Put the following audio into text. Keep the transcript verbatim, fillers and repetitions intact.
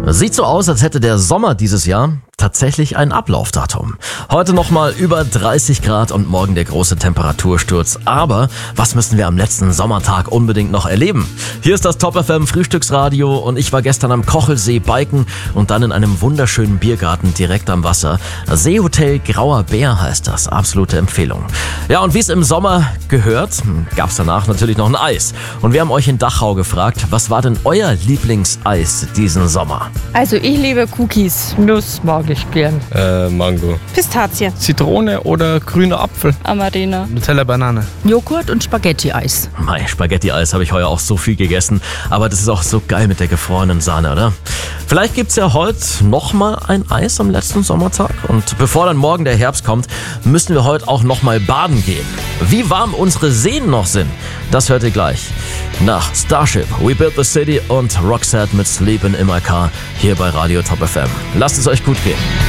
Sieht so aus, als hätte der Sommer dieses Jahr tatsächlich ein Ablaufdatum. Heute nochmal über dreißig Grad und morgen der große Temperatursturz. Aber was müssen wir am letzten Sommertag unbedingt noch erleben? Hier ist das Top F M Frühstücksradio und ich war gestern am Kochelsee biken und dann in einem wunderschönen Biergarten direkt am Wasser. Seehotel Grauer Bär heißt das. Absolute Empfehlung. Ja, und wie es im Sommer gehört, gab es danach natürlich noch ein Eis. Und wir haben euch in Dachau gefragt, was war denn euer Lieblingseis diesen Sommer? Also ich liebe Cookies. Nuss mag ich gern. Äh, Mango. Pistazie. Zitrone oder grüner Apfel. Amarena. Nutella Banane. Joghurt und Spaghetti-Eis. Mei, Spaghetti-Eis habe ich heuer auch so viel gegessen. Aber das ist auch so geil mit der gefrorenen Sahne, oder? Vielleicht gibt's ja heute nochmal ein Eis am letzten Sommertag. Und bevor dann morgen der Herbst kommt, müssen wir heute auch nochmal baden gehen. Wie warm unsere Seen noch sind, das hört ihr gleich. Nach Starship, We Built the City und Roxette mit Sleepin' in My Car hier bei Radio Top F M. Lasst es euch gut gehen.